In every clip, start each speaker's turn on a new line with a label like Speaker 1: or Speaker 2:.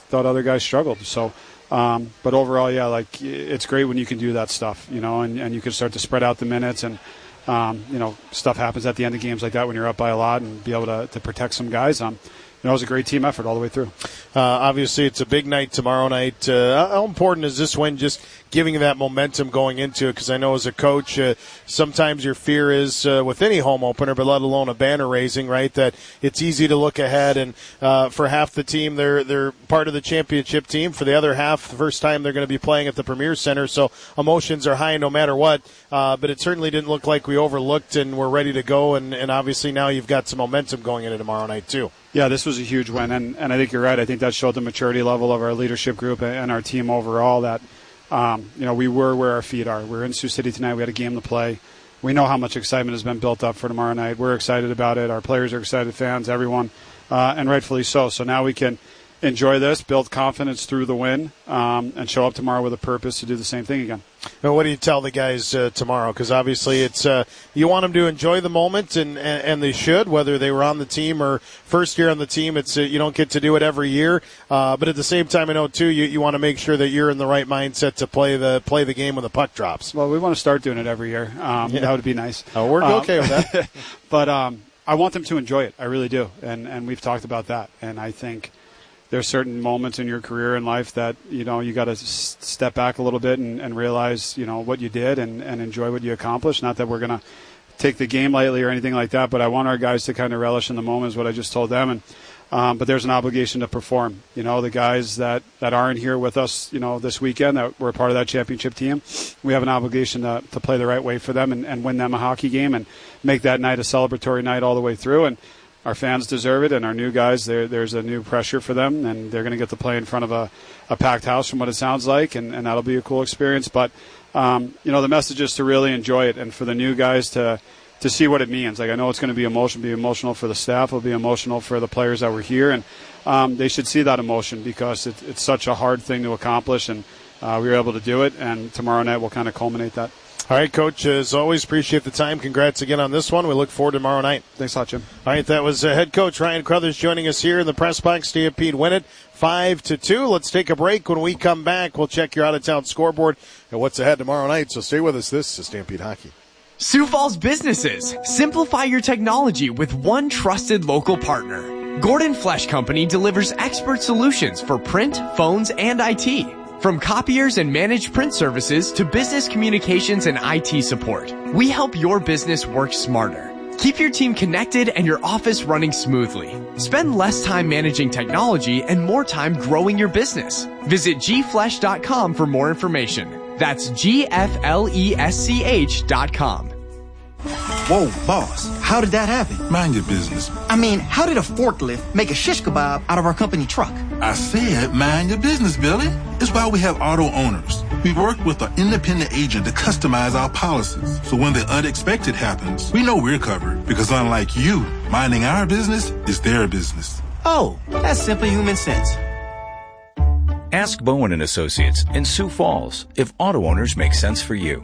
Speaker 1: thought other guys struggled. So, but overall, yeah, like it's great when you can do that stuff, and you can start to spread out the minutes and, stuff happens at the end of games like that when you're up by a lot and be able to protect some guys. It was a great team effort all the way through.
Speaker 2: Obviously, it's a big night tomorrow night. How important is this win, just giving you that momentum going into it? Because I know as a coach, sometimes your fear is with any home opener, but let alone a banner raising, right, that it's easy to look ahead. And for half the team, they're part of the championship team. For the other half, the first time they're going to be playing at the Premier Center. So emotions are high no matter what. But it certainly didn't look like we overlooked and we're ready to go. And obviously now you've got some momentum going into tomorrow night, too.
Speaker 1: Yeah, this was a huge win, and I think you're right. I think that showed the maturity level of our leadership group and our team overall that, we were where our feet are. We're in Sioux City tonight. We had a game to play. We know how much excitement has been built up for tomorrow night. We're excited about it. Our players are excited, fans, everyone, and rightfully so. So now we can enjoy this, build confidence through the win, and show up tomorrow with a purpose to do the same thing again.
Speaker 2: Now, what do you tell the guys tomorrow? Because obviously it's you want them to enjoy the moment, and they should, whether they were on the team or first year on the team. It's you don't get to do it every year, but at the same time, I know too you want to make sure that you're in the right mindset to play the game when the puck drops.
Speaker 1: Well, we want to start doing it every year. That would be nice.
Speaker 2: Oh, we're okay with that.
Speaker 1: But I want them to enjoy it. I really do, and we've talked about that. And I think there's certain moments in your career and life that, you got to step back a little bit and realize, what you did and enjoy what you accomplished. Not that we're going to take the game lightly or anything like that, but I want our guys to kind of relish in the moment is what I just told them. And but there's an obligation to perform. The guys that aren't here with us, this weekend, that we're part of that championship team, we have an obligation to play the right way for them and win them a hockey game and make that night a celebratory night all the way through. And our fans deserve it, and our new guys, there's a new pressure for them, and they're going to get to play in front of a packed house from what it sounds like, and that'll be a cool experience. But, the message is to really enjoy it, and for the new guys to see what it means. Like, I know it's going to be emotional for the staff, it'll be emotional for the players that were here, and they should see that emotion because it's such a hard thing to accomplish, and we were able to do it, and tomorrow night we'll kind of culminate that.
Speaker 2: All right, Coach, as always, appreciate the time. Congrats again on this one. We look forward to tomorrow night.
Speaker 1: Thanks a lot, Jim.
Speaker 2: All right, that was head coach Ryan Crothers joining us here in the press box. Stampede win it 5-2. Let's take a break. When we come back, we'll check your out-of-town scoreboard and what's ahead tomorrow night. So stay with us. This is Stampede Hockey.
Speaker 3: Sioux Falls businesses, simplify your technology with one trusted local partner. Gordon Flesh Company delivers expert solutions for print, phones, and IT. From copiers and managed print services to business communications and IT support, we help your business work smarter. Keep your team connected and your office running smoothly. Spend less time managing technology and more time growing your business. Visit gflesh.com for more information. That's gflesch.com.
Speaker 4: Whoa, boss, how did that happen?
Speaker 5: Mind your business.
Speaker 4: I mean, how did a forklift make a shish kebab out of our company truck?
Speaker 5: I said mind your business, Billy. It's why we have auto owners. We work with an independent agent to customize our policies. So when the unexpected happens, we know we're covered. Because unlike you, minding our business is their business.
Speaker 4: Oh, that's simply human sense.
Speaker 6: Ask Bowen & Associates in Sioux Falls if auto owners make sense for you.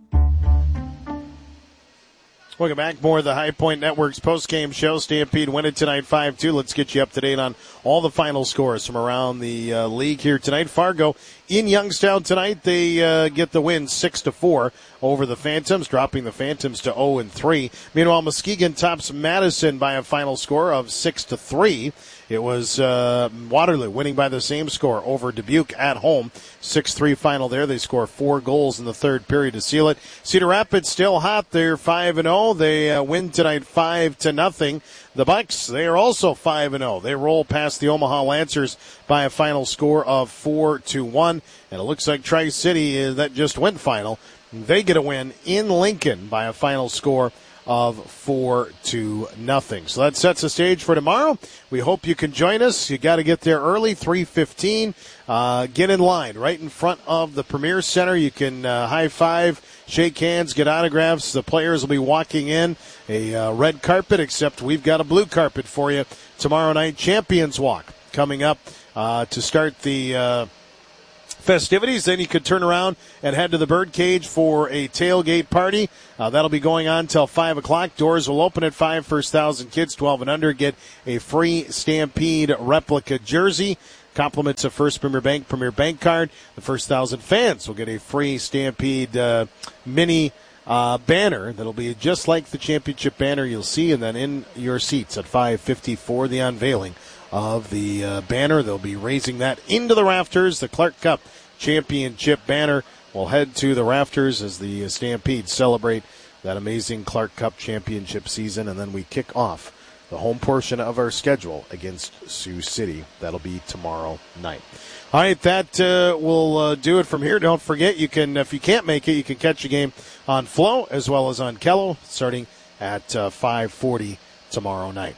Speaker 2: Welcome back. More of the High Point Network's post-game show. Stampede win it tonight 5-2. Let's get you up to date on all the final scores from around the league here tonight. Fargo in Youngstown tonight. They get the win 6-4 over the Phantoms, dropping the Phantoms to 0-3. Meanwhile, Muskegon tops Madison by a final score of 6-3. It was Waterloo winning by the same score over Dubuque at home. 6-3 final there. They score 4 goals in the third period to seal it. Cedar Rapids still hot. They're 5-0. They win tonight 5-0. The Bucks, they are also 5-0. They roll past the Omaha Lancers by a final score of 4-1. And it looks like Tri-City, that just went final. They get a win in Lincoln by a final score of 4-0. So that sets the stage for tomorrow. We hope you can join us. You got to get there early, 3:15. Get in line right in front of the Premier Center. You can high five, shake hands, get autographs. The players will be walking in a red carpet, except we've got a blue carpet for you tomorrow night. Champions Walk coming up to start the festivities. Then you could turn around and head to the Birdcage for a tailgate party. That'll be going on till 5 o'clock. Doors will open at 5. First 1,000 kids 12 and under get a free Stampede replica jersey. Compliments of First Premier Bank card. The first 1,000 fans will get a free Stampede mini banner that'll be just like the championship banner you'll see, and then in your seats at 5:50 for the unveiling of the banner. They'll be raising that into the rafters. The Clark Cup championship banner will head to the rafters as the Stampede celebrate that amazing Clark Cup championship season, and then we kick off the home portion of our schedule against Sioux City. That'll be tomorrow night. All right, that will do it from here. Don't forget, you can, if you can't make it, you can catch a game on Flow as well as on Kello starting at 5:40 tomorrow night.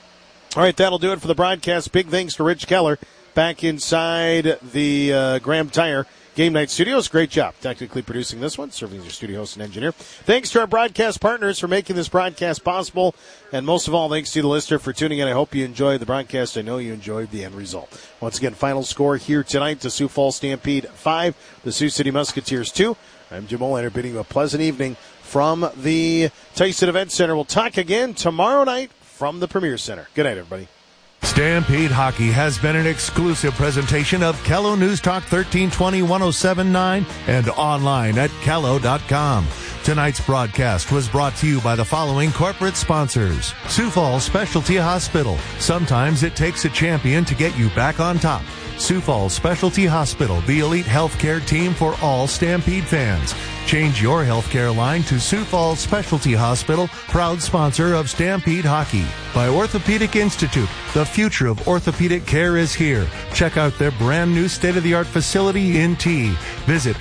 Speaker 2: All right, that'll do it for the broadcast. Big thanks to Rich Keller back inside the Graham Tire Game Night Studios. Great job technically producing this one, serving as your studio host and engineer. Thanks to our broadcast partners for making this broadcast possible. And most of all, thanks to the listener for tuning in. I hope you enjoyed the broadcast. I know you enjoyed the end result. Once again, final score here tonight, the Sioux Falls Stampede 5, the Sioux City Musketeers 2. I'm Jim Olander bidding you a pleasant evening from the Tyson Event Center. We'll talk again tomorrow night from the Premier Center. Good night, everybody.
Speaker 7: Stampede Hockey has been an exclusive presentation of Kello News Talk 1320 1079 and online at Kello.com. Tonight's broadcast was brought to you by the following corporate sponsors. Sioux Falls Specialty Hospital. Sometimes it takes a champion to get you back on top. Sioux Falls Specialty Hospital, the elite healthcare team for all Stampede fans. Change your healthcare line to Sioux Falls Specialty Hospital, proud sponsor of Stampede Hockey. By Orthopedic Institute, the future of orthopedic care is here. Check out their brand new state-of-the-art facility in T. Visit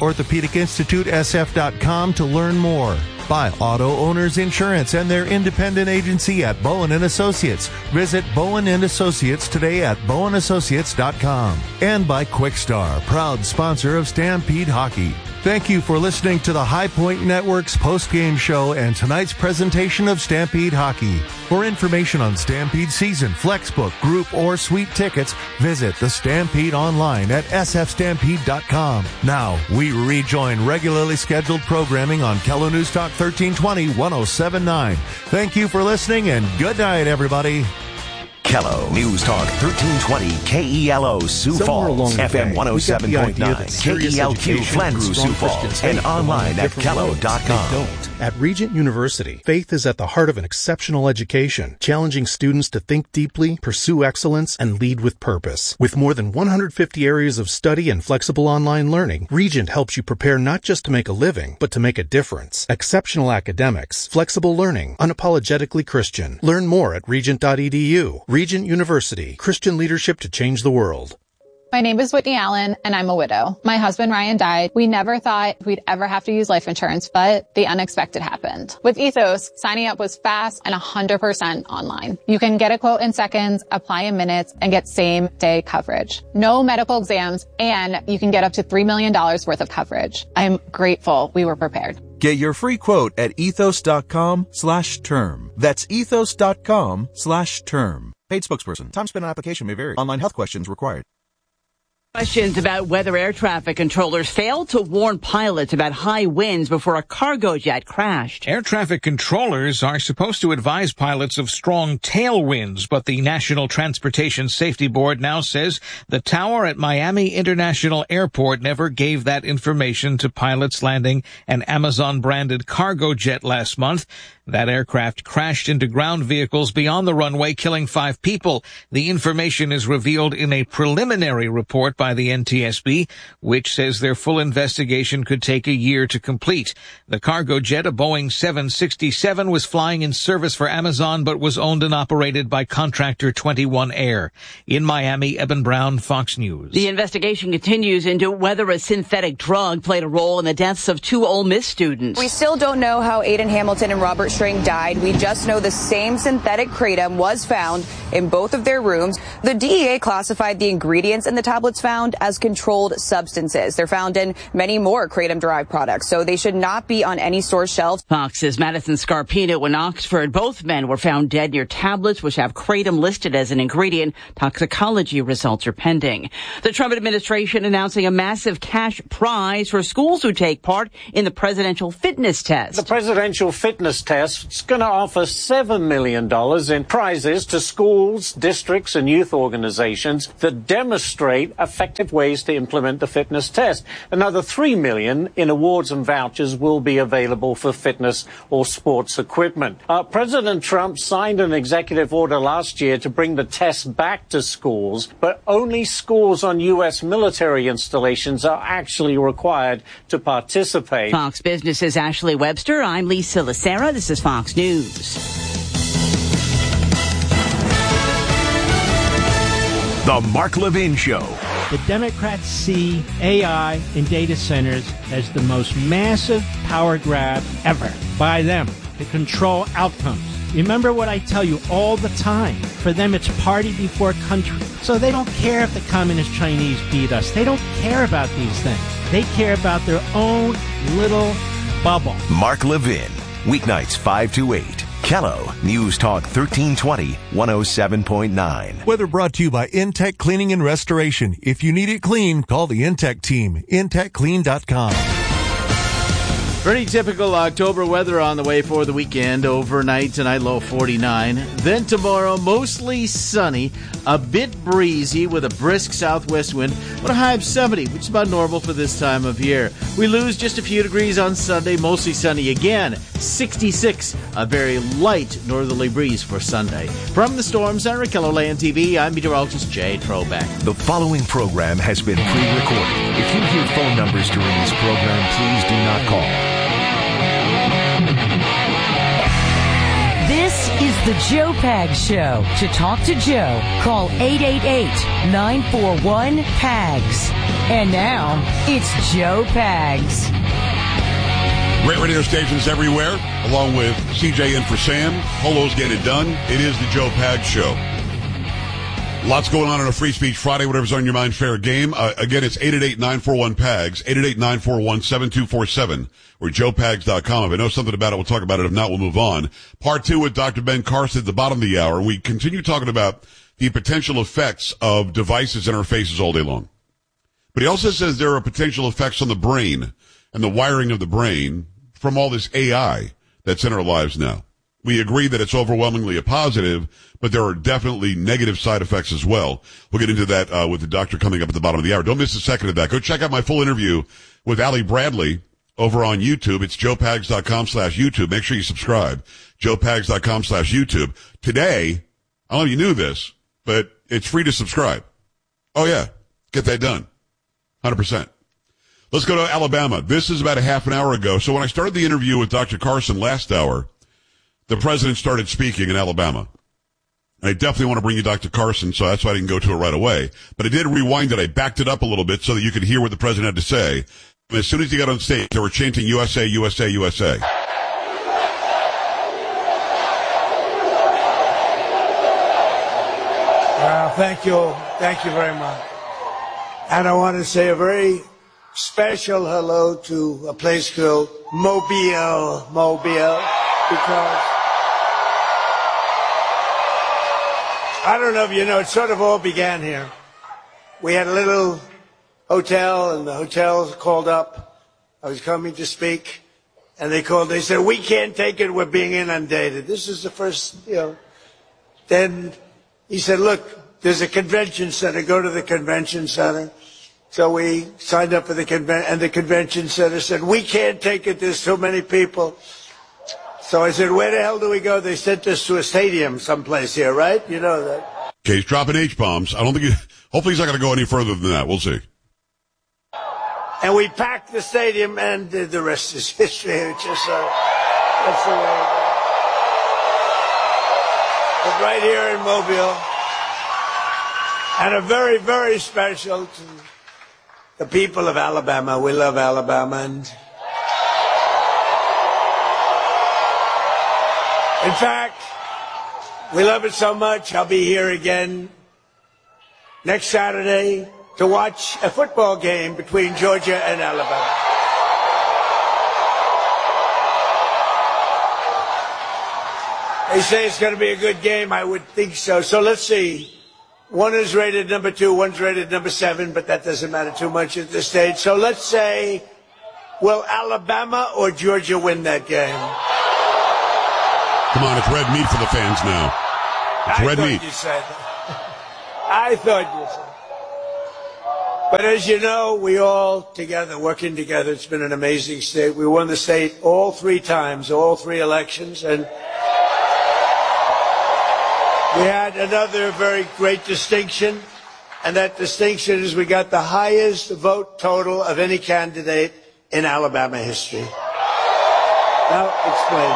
Speaker 7: orthopedicinstitutesf.com to learn more. By Auto Owners Insurance and their independent agency at Bowen & Associates. Visit Bowen & Associates today at bowenassociates.com. And by Quickstar, proud sponsor of Stampede Hockey. Thank you for listening to the High Point Network's post-game show and tonight's presentation of Stampede Hockey. For information on Stampede season, Flexbook, group, or suite tickets, visit the Stampede online at sfstampede.com. Now, we rejoin regularly scheduled programming on Kello News Talk 1320 1079. Thank you for listening, and good night, everybody.
Speaker 8: Kello News Talk 1320 KELO Sioux Falls, FM 107.9, KELQ Flandreau Sioux Falls, and online at Kello.com.
Speaker 9: At Regent University, faith is at the heart of an exceptional education, challenging students to think deeply, pursue excellence, and lead with purpose. With more than 150 areas of study and flexible online learning, Regent helps you prepare not just to make a living, but to make a difference. Exceptional academics, flexible learning, unapologetically Christian. Learn more at regent.edu. Regent University, Christian leadership to change the world.
Speaker 10: My name is Whitney Allen, and I'm a widow. My husband, Ryan, died. We never thought we'd ever have to use life insurance, but the unexpected happened. With Ethos, signing up was fast and 100% online. You can get a quote in seconds, apply in minutes, and get same-day coverage. No medical exams, and you can get up to $3 million worth of coverage. I'm grateful we were prepared.
Speaker 11: Get your free quote at ethos.com/term. That's ethos.com/term. Paid spokesperson. Time spent on application may vary. Online health questions required.
Speaker 12: Questions about whether air traffic controllers failed to warn pilots about high winds before a cargo jet crashed.
Speaker 13: Air traffic controllers are supposed to advise pilots of strong tailwinds, but the National Transportation Safety Board now says the tower at Miami International Airport never gave that information to pilots landing an Amazon-branded cargo jet last month. That aircraft crashed into ground vehicles beyond the runway, killing 5 people. The information is revealed in a preliminary report by the NTSB, which says their full investigation could take a year to complete. The cargo jet, a Boeing 767, was flying in service for Amazon, but was owned and operated by contractor 21 Air. In Miami, Eben Brown, Fox News.
Speaker 12: The investigation continues into whether a synthetic drug played a role in the deaths of 2 Ole Miss students.
Speaker 14: We still don't know how Aiden Hamilton and Robert String died. We just know the same synthetic kratom was found in both of their rooms. The DEA classified the ingredients in the tablets found as controlled substances. They're found in many more kratom-derived products, so they should not be on any store's shelves.
Speaker 12: Fox's Madison Scarpino in Oxford. Both men were found dead near tablets which have kratom listed as an ingredient. Toxicology results are pending. The Trump administration announcing a massive cash prize for schools who take part in the presidential fitness test.
Speaker 15: The presidential fitness test It's going to offer $7 million in prizes to schools, districts, and youth organizations that demonstrate effective ways to implement the fitness test. Another $3 million in awards and vouchers will be available for fitness or sports equipment. President Trump signed an executive order last year to bring the test back to schools, but only schools on U.S. military installations are actually required to participate.
Speaker 12: Fox Business's Ashley Webster. I'm Lisa Lacera. This is Fox News.
Speaker 8: The Mark Levin Show.
Speaker 16: The Democrats see AI in data centers as the most massive power grab ever by them to control outcomes. Remember what I tell you all the time. For them, it's party before country. So they don't care if the communist Chinese beat us. They don't care about these things. They care about their own little bubble.
Speaker 8: Mark Levin, weeknights 5 to 8. Kello, News Talk 1320, 107.9.
Speaker 7: Weather brought to you by Intech Cleaning and Restoration. If you need it clean, call the Intech team. IntechClean.com.
Speaker 17: Pretty typical October weather on the way for the weekend. Overnight tonight, low 49. Then tomorrow, mostly sunny, a bit breezy with a brisk southwest wind, but a high of 70, which is about normal for this time of year. We lose just a few degrees on Sunday, mostly sunny again. 66, a very light northerly breeze for Sunday. From the Storm Center at KELOLAND TV, I'm meteorologist Jay Trobeck.
Speaker 8: The following program has been pre-recorded. If you hear phone numbers during this program, please do not call.
Speaker 18: This is the Joe Pags Show. To talk to Joe, call 888-941-PAGS. And now, it's Joe Pags.
Speaker 19: Great radio stations everywhere, along with CJ in for Sam. Polo's getting it done. It is the Joe Pags Show. Lots going on a Free Speech Friday. Whatever's on your mind, fair game. Again, it's 888-941-PAGS, 888-941-7247, or joepags.com. If I know something about it, we'll talk about it. If not, we'll move on. Part 2 with Dr. Ben Carson at the bottom of the hour. We continue talking about the potential effects of devices in our faces all day long. But he also says there are potential effects on the brain and the wiring of the brain from all this AI that's in our lives now. We agree that it's overwhelmingly a positive, but there are definitely negative side effects as well. We'll get into that with the doctor coming up at the bottom of the hour. Don't miss a second of that. Go check out my full interview with Allie Bradley over on YouTube. It's joepags.com/YouTube. Make sure you subscribe. joepags.com/YouTube. Today, I don't know if you knew this, but it's free to subscribe. Oh, yeah. Get that done. 100%. Let's go to Alabama. This is about a half an hour ago. So when I started the interview with Dr. Carson last hour, the president started speaking in Alabama. I definitely want to bring you Dr. Carson, so that's why I didn't go to it right away. But I did rewind it. I backed it up a little bit so that you could hear what the president had to say. And as soon as he got on stage, they were chanting USA, USA, USA.
Speaker 20: Thank you. Thank you very much. And I want to say a very special hello to a place called Mobile, because I don't know if you know, it sort of all began here. We had a little hotel, and the hotel called up. I was coming to speak, and they said, we can't take it, we're being inundated. This is the first, Then he said, look, there's a convention center, go to the convention center. So we signed up for the convention, and the convention center said, we can't take it, there's so many people. So I said, where the hell do we go? They sent us to a stadium someplace here, right? You know that.
Speaker 19: Okay, he's dropping H-bombs. I don't think hopefully he's not going to go any further than that. We'll see.
Speaker 20: And we packed the stadium, and the rest is history. It's just, that's the way it is. But right here in Mobile, and a very, very special to the people of Alabama. We love Alabama, and in fact, we love it so much, I'll be here again next Saturday to watch a football game between Georgia and Alabama. They say it's going to be a good game. I would think so. So let's see. One is rated number 2, one's rated number 7, but that doesn't matter too much at this stage. So let's say, will Alabama or Georgia win that game?
Speaker 19: Come on, it's red meat for the fans now. It's red meat.
Speaker 20: I thought you said. But as you know, we all together, working together, it's been an amazing state. We won the state all 3 times, all 3 elections, and we had another very great distinction, and that distinction is we got the highest vote total of any candidate in Alabama history. Now, explain.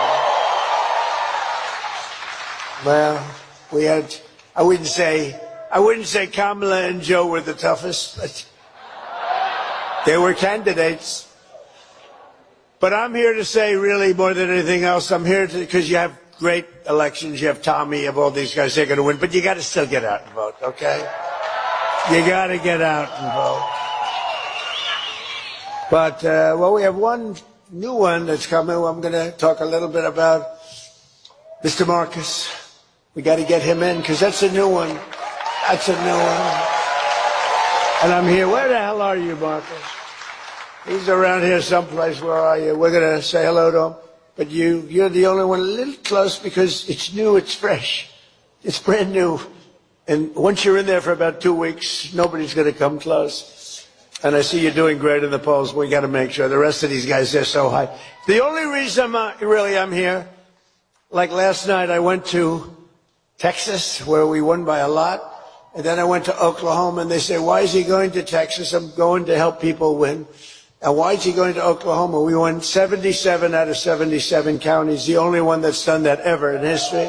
Speaker 20: Well, we had, I wouldn't say Kamala and Joe were the toughest, but they were candidates. But I'm here to say, really, more than anything else, I'm here because you have great elections. You have Tommy, you have all these guys, they're going to win. But you got to still get out and vote, okay? You got to get out and vote. But, well, we have one new one that's coming. I'm going to talk a little bit about Mr. Marcus. We got to get him in because that's a new one. That's a new one. And I'm here. Where the hell are you, Marcus? He's around here someplace. Where are you? We're going to say hello to him. But you're the only one a little close because it's new, it's fresh. It's brand new. And once you're in there for about 2 weeks, nobody's going to come close. And I see you're doing great in the polls. We got to make sure. The rest of these guys, they're so high. The only reason I'm here, like last night I went to Texas, where we won by a lot. And then I went to Oklahoma, and they say, why is he going to Texas? I'm going to help people win. And why is he going to Oklahoma? We won 77 out of 77 counties, the only one that's done that ever in history.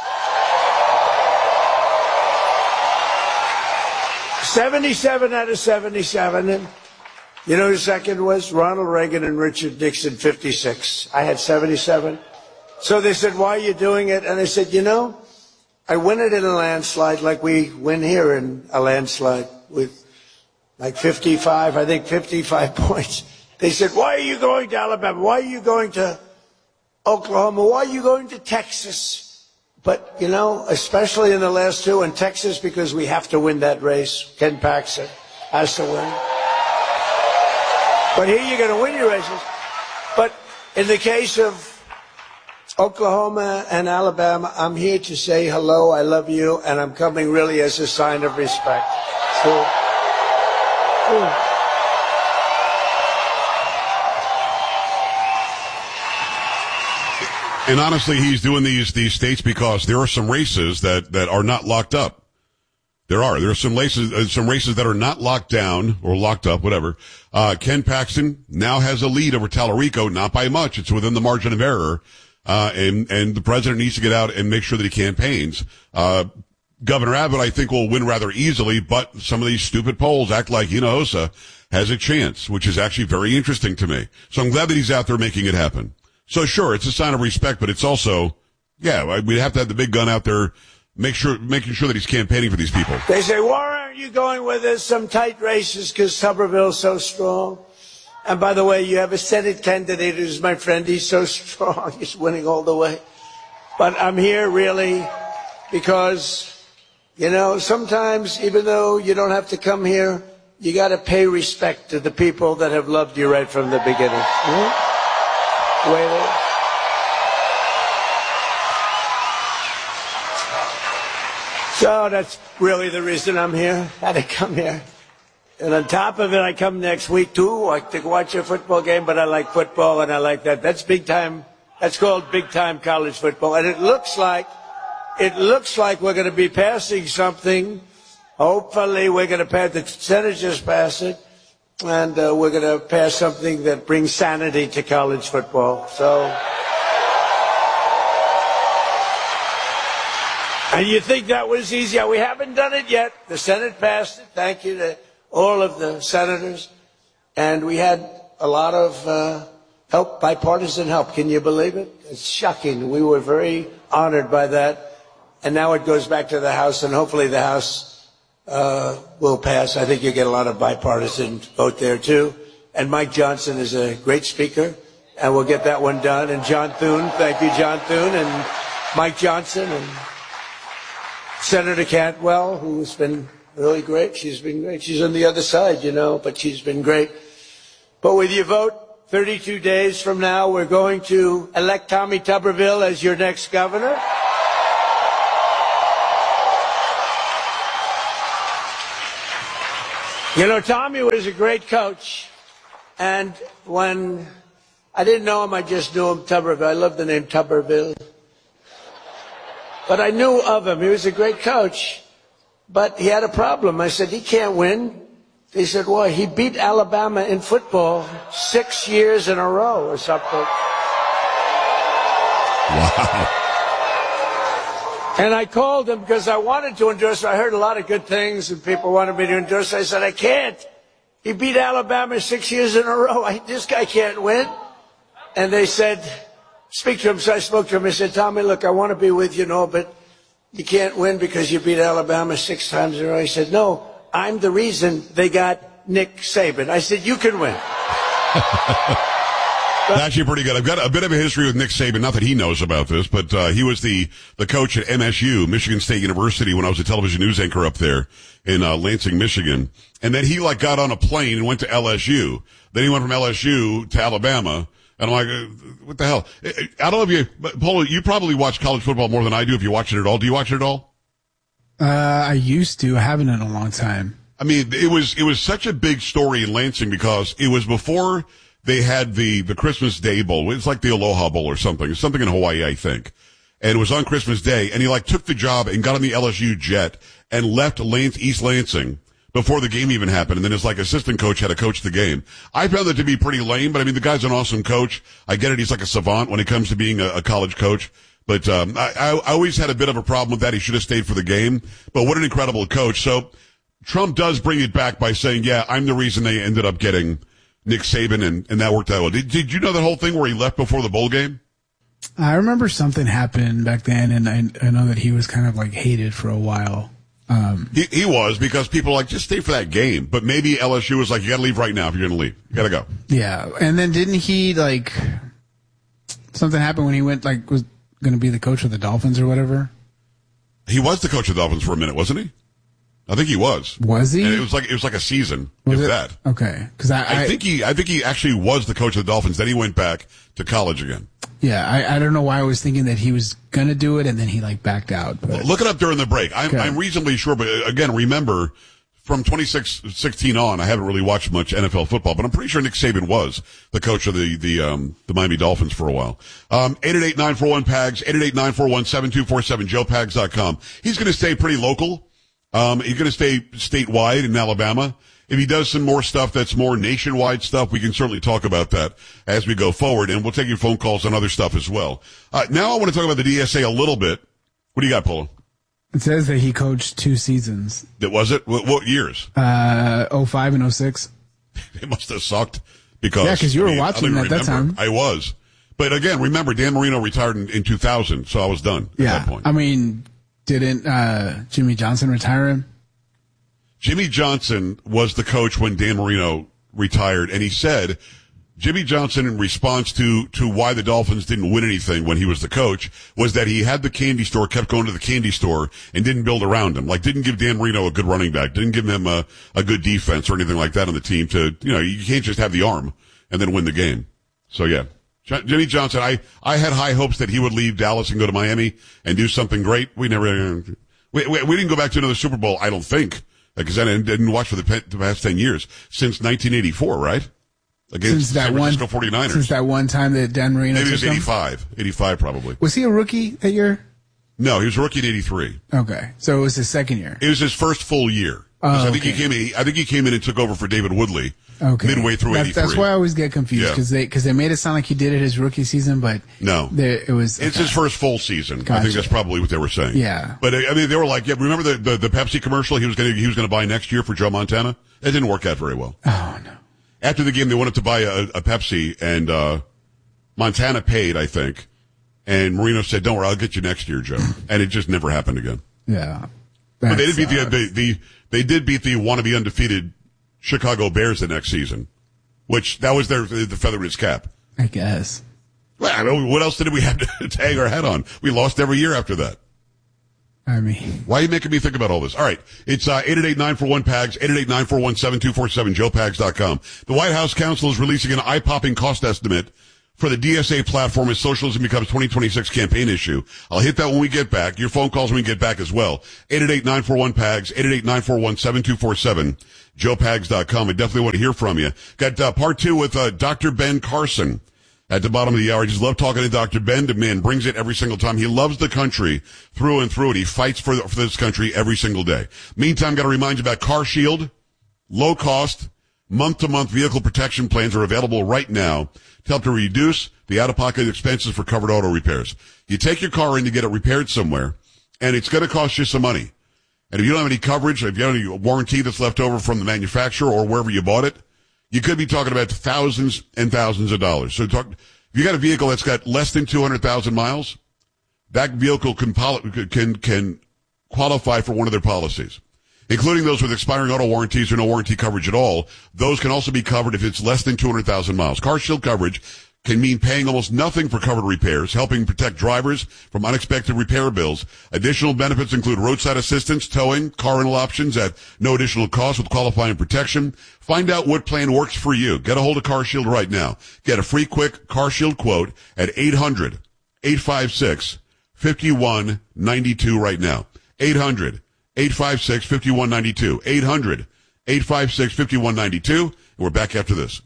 Speaker 20: 77 out of 77. And you know who second was? Ronald Reagan and Richard Nixon, 56. I had 77. So they said, why are you doing it? And I said, you know, I win it in a landslide like we win here in a landslide with like 55 points. They said, why are you going to Alabama? Why are you going to Oklahoma? Why are you going to Texas? But, you know, especially in the last 2, in Texas, because we have to win that race. Ken Paxton has to win. But here you're going to win your races. But in the case of Oklahoma and Alabama, I'm here to say hello, I love you, and I'm coming really as a sign of respect. So,
Speaker 19: And honestly, he's doing these states because there are some races that are not locked up. There are some races that are not locked down or locked up, whatever. Ken Paxton now has a lead over Tallarico, not by much. It's within the margin of error. And the president needs to get out and make sure that he campaigns. Governor Abbott, I think, will win rather easily, but some of these stupid polls act like Hinojosa has a chance, which is actually very interesting to me. So I'm glad that he's out there making it happen. So sure, it's a sign of respect, but it's also, we'd have to have the big gun out there, making sure that he's campaigning for these people.
Speaker 20: They say, why aren't you going with us some tight races because Tuberville's so strong? And by the way, you have a Senate candidate who's my friend. He's so strong. He's winning all the way. But I'm here really because, you know, sometimes even though you don't have to come here, you got to pay respect to the people that have loved you right from the beginning. So that's really the reason I'm here. Had to come here. And on top of it, I come next week too. I to watch a football game, but I like football and I like that. That's big time. That's called big time college football. And it looks like we're going to be passing something. Hopefully we're going to pass, the Senate just passed it. And we're going to pass something that brings sanity to college football. So, and you think that was easy? We haven't done it yet. The Senate passed it. Thank you to all of the senators. And we had a lot of help, bipartisan help. Can you believe it? It's shocking. We were very honored by that. And now it goes back to the House, and hopefully the House will pass. I think you'll get a lot of bipartisan vote there too. And Mike Johnson is a great speaker, and we'll get that one done. And John Thune, thank you, John Thune, and Mike Johnson, and Senator Cantwell, who's been really great. She's been great. She's on the other side, you know, but she's been great. But with your vote, 32 days from now, we're going to elect Tommy Tuberville as your next governor. You know, Tommy was a great coach. And when I didn't know him, I just knew him, Tuberville. I love the name Tuberville. But I knew of him. He was a great coach. But he had a problem. I said, he can't win. They said, well, he beat Alabama in football 6 years in a row or something.
Speaker 19: Wow.
Speaker 20: And I called him because I wanted to endorse him. I heard a lot of good things and people wanted me to endorse him. I said, I can't. He beat Alabama 6 years in a row. This guy can't win. And they said, speak to him. So I spoke to him. I said, Tommy, look, I want to be with you, but you can't win because you beat Alabama 6 times in a row. He said, no, I'm the reason they got Nick Saban. I said, you can win.
Speaker 19: That's actually pretty good. I've got a bit of a history with Nick Saban. Not that he knows about this, but he was the coach at MSU, Michigan State University, when I was a television news anchor up there in Lansing, Michigan. And then he got on a plane and went to LSU. Then he went from LSU to Alabama. And I'm like, what the hell? I don't know if you, Polo, you probably watch college football more than I do if you watch it at all. Do you watch it at all?
Speaker 21: I used to. I haven't in a long time.
Speaker 19: I mean, it was such a big story in Lansing because it was before they had the Christmas Day Bowl. It's like the Aloha Bowl or something. It's something in Hawaii, I think. And it was on Christmas Day, and he took the job and got on the LSU jet and left East Lansing before the game even happened. And then his assistant coach had to coach the game. I found that to be pretty lame, but I mean, the guy's an awesome coach. I get it. He's like a savant when it comes to being a college coach. But, I always had a bit of a problem with that. He should have stayed for the game. But what an incredible coach. So Trump does bring it back by saying, yeah, I'm the reason they ended up getting Nick Saban, and that worked out well. Did you know that whole thing where he left before the bowl game?
Speaker 21: I remember something happened back then, and I know that he was kind of hated for a while.
Speaker 19: He was, because people were just stay for that game. But maybe LSU was you got to leave right now if you're going to leave. You got to go.
Speaker 21: Yeah, and then didn't he something happened when he went was going to be the coach of the Dolphins or whatever?
Speaker 19: He was the coach of the Dolphins for a minute, wasn't he? I think he was.
Speaker 21: Was he?
Speaker 19: And it was like a season, that.
Speaker 21: Okay, because
Speaker 19: I think he actually was the coach of the Dolphins. Then he went back to college again.
Speaker 21: Yeah, I don't know why I was thinking that he was gonna do it and then he backed out. But.
Speaker 19: Look it up during the break. I'm reasonably sure, but again, remember from 2016 on, I haven't really watched much NFL football, but I'm pretty sure Nick Saban was the coach of the Miami Dolphins for a while. 888-941-PAGS, 888-941-7247, joepags.com. He's going to stay pretty local. He's going to stay statewide in Alabama. If he does some more stuff that's more nationwide stuff, we can certainly talk about that as we go forward, and we'll take your phone calls on other stuff as well. Now I want to talk about the DSA a little bit. What do you got, Polo?
Speaker 21: It says that he coached 2 seasons.
Speaker 19: Was it? What years?
Speaker 21: 05 and 06.
Speaker 19: It must have sucked because...
Speaker 21: Yeah, because you were watching at that time.
Speaker 19: I was. But again, remember, Dan Marino retired in 2000, so I was done at that point.
Speaker 21: I mean, didn't Jimmy Johnson retire him?
Speaker 19: Jimmy Johnson was the coach when Dan Marino retired, and he said Jimmy Johnson, in response to why the Dolphins didn't win anything when he was the coach, was that he had the candy store, kept going to the candy store, and didn't build around him. Didn't give Dan Marino a good running back, didn't give him a good defense or anything like that on the team you can't just have the arm and then win the game. So yeah. Jimmy Johnson, I had high hopes that he would leave Dallas and go to Miami and do something great. We didn't go back to another Super Bowl, I don't think. Because I didn't watch for the past 10 years. Since 1984, right? Against San Francisco 49ers.
Speaker 21: Since that one time that Dan Marino
Speaker 19: Maybe it was 85. 85 probably.
Speaker 21: Was he a rookie that year?
Speaker 19: No, he was a rookie in 83.
Speaker 21: Okay. So it was his second year.
Speaker 19: It was his first full year. I think he came in and took over for David Woodley. Okay. Midway through 83.
Speaker 21: That's why I always get confused, because they made it sound like he did it his rookie season, but
Speaker 19: no,
Speaker 21: it's
Speaker 19: his first full season. Gotcha. I think that's probably what they were saying.
Speaker 21: Yeah,
Speaker 19: but I mean, they were remember the Pepsi commercial he was going to buy next year for Joe Montana? That didn't work out very well.
Speaker 21: Oh no!
Speaker 19: After the game, they wanted to buy a Pepsi, and Montana paid, I think, and Marino said, "Don't worry, I'll get you next year, Joe," and it just never happened again.
Speaker 21: Yeah,
Speaker 19: but they did beat they did beat the wannabe undefeated Chicago Bears the next season, which that was the feather in his cap.
Speaker 21: I guess.
Speaker 19: Well, I don't know, what else did we have to hang our hat on? We lost every year after that.
Speaker 21: I mean,
Speaker 19: why are you making me think about all this? All right. It's 888-941-PAGS, 888-941-7247, joepags.com. The White House Counsel is releasing an eye-popping cost estimate for the DSA platform as socialism becomes 2026 campaign issue. I'll hit that when we get back. Your phone calls when we get back as well. 888-941-PAGS, 888-941-7247, joepags.com. I definitely want to hear from you. Got part two with Dr. Ben Carson at the bottom of the hour. I just love talking to Dr. Ben. The man brings it every single time. He loves the country through and through, and he fights for this country every single day. Meantime, got to remind you about Car Shield. Low cost, month-to-month vehicle protection plans are available right now to help to reduce the out-of-pocket expenses for covered auto repairs. You take your car in to get it repaired somewhere, and it's going to cost you some money. And if you don't have any coverage, if you don't have any warranty that's left over from the manufacturer or wherever you bought it, you could be talking about thousands and thousands of dollars. So if you got a vehicle that's got less than 200,000 miles, that vehicle can qualify for one of their policies, including those with expiring auto warranties or no warranty coverage at all. Those can also be covered if it's less than 200,000 miles. Car Shield coverage can mean paying almost nothing for covered repairs, helping protect drivers from unexpected repair bills. Additional benefits include roadside assistance, towing, car rental options at no additional cost with qualifying protection. Find out what plan works for you. Get a hold of Car Shield right now. Get a free quick Car Shield quote at 800-856-5192 right now. 800-856-5192. 800-856-5192. We're back after this.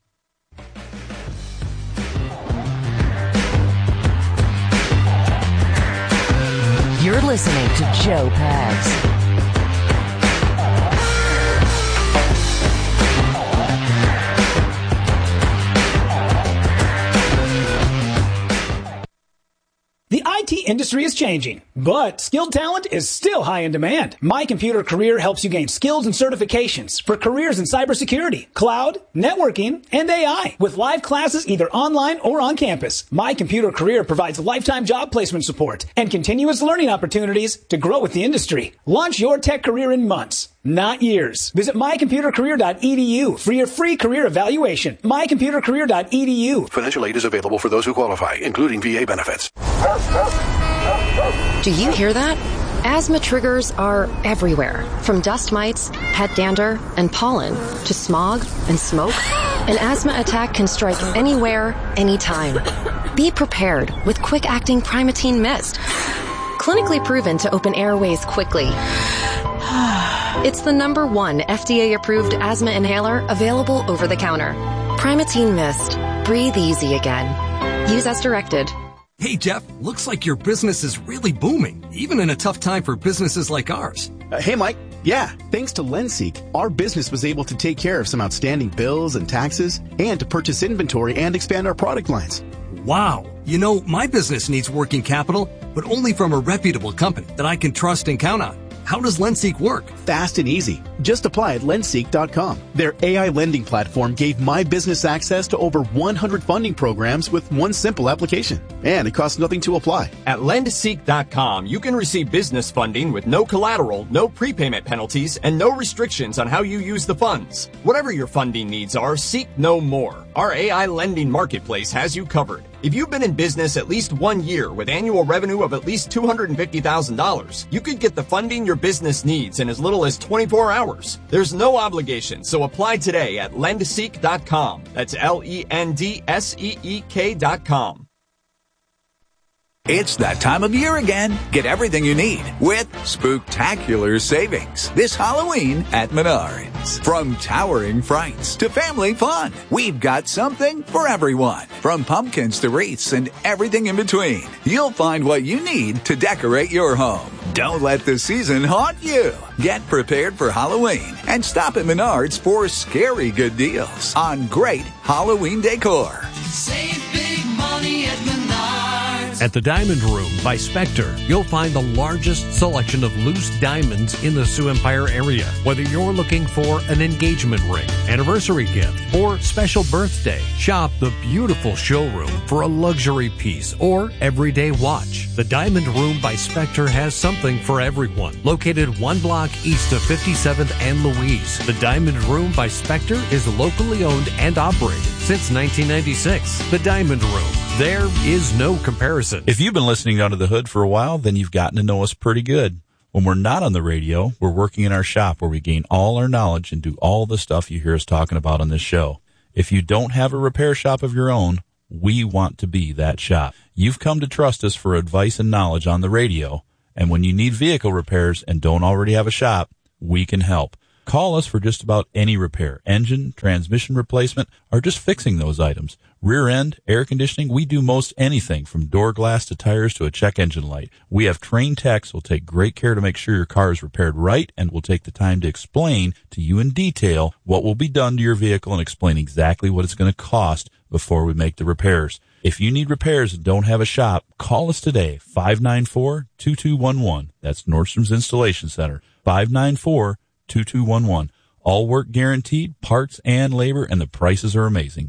Speaker 18: You're listening to Joe Pags.
Speaker 1: The IT industry is changing, but skilled talent is still high in demand. My Computer Career helps you gain skills and certifications for careers in cybersecurity, cloud, networking, and AI with live classes either online or on campus. My Computer Career provides lifetime job placement support and continuous learning opportunities to grow with the industry. Launch your tech career in months, not years. Visit mycomputercareer.edu for your free career evaluation. mycomputercareer.edu.
Speaker 22: Financial aid is available for those who qualify, including VA benefits.
Speaker 23: Do you hear that? Asthma triggers are everywhere, from dust mites, pet dander, and pollen, to smog and smoke. An asthma attack can strike anywhere, anytime. Be prepared with quick-acting Primatene Mist. Clinically proven to open airways quickly. It's the #1 FDA-approved asthma inhaler available over the counter. Primatene Mist. Breathe easy again. Use as directed.
Speaker 24: Hey, Jeff, looks like your business is really booming, even in a tough time for businesses like ours.
Speaker 25: Hey, Mike. Yeah, thanks to LendSeek, our business was able to take care of some outstanding bills and taxes and to purchase inventory and expand our product lines.
Speaker 24: Wow. You know, my business needs working capital, but only from a reputable company that I can trust and count on. How does LendSeek work?
Speaker 25: Fast and easy. Just apply at lendseek.com. Their AI lending platform gave my business access to over 100 funding programs with one simple application. And it costs nothing to apply.
Speaker 26: At lendseek.com, you can receive business funding with no collateral, no prepayment penalties, and no restrictions on how you use the funds. Whatever your funding needs are, seek no more. Our AI lending marketplace has you covered. If you've been in business at least 1 year with annual revenue of at least $250,000, you could get the funding your business needs in as little as 24 hours. There's no obligation, so apply today at lendseek.com. That's LENDSEEK.com.
Speaker 27: It's that time of year again. Get everything you need with spooktacular savings this Halloween at Menards. From towering frights to family fun, we've got something for everyone. From pumpkins to wreaths and everything in between, you'll find what you need to decorate your home. Don't let the season haunt you. Get prepared for Halloween and stop at Menards for scary good deals on great Halloween decor.
Speaker 28: Save big money at Menards.
Speaker 7: At the Diamond Room by Spectre, you'll find the largest selection of loose diamonds in the Sioux Empire area. Whether you're looking for an engagement ring, anniversary gift, or special birthday, shop the beautiful showroom for a luxury piece or everyday watch. The Diamond Room by Spectre has something for everyone. Located 1 block east of 57th and Louise, the Diamond Room by Spectre is locally owned and operated since 1996. The Diamond Room,
Speaker 2: There is no comparison.
Speaker 3: If you've been listening Under the Hood for a while, then you've gotten to know us pretty good. When we're not on the radio, we're working in our shop where we gain all our knowledge and do all the stuff you hear us talking about on this show. If you don't have a repair shop of your own, we want to be that shop. You've come to trust us for advice and knowledge on the radio, and when you need vehicle repairs and don't already have a shop, we can help. Call us for just about any repair, engine, transmission replacement, or just fixing those items. Rear end, air conditioning, we do most anything from door glass to tires to a check engine light. We have trained techs who will take great care to make sure your car is repaired right and will take the time to explain to you in detail what will be done to your vehicle and explain exactly what it's going to cost before we make the repairs. If you need repairs and don't have a shop, call us today, 594-2211. That's Nordstrom's Installation Center, 594-2211. All work guaranteed, parts and labor, and the prices are amazing.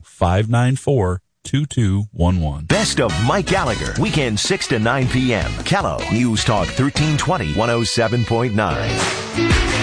Speaker 3: 594-2211.
Speaker 8: Best of Mike Gallagher, weekend 6 to 9 p.m. Callow, News Talk 1320, 107.9.